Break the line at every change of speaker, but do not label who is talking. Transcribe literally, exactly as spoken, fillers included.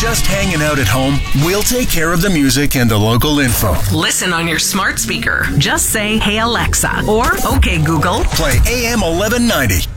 just hanging out at home? We'll take care of the music and the local info.
Listen on your smart speaker. Just say, "Hey Alexa," or "Okay Google."
Play A M eleven ninety.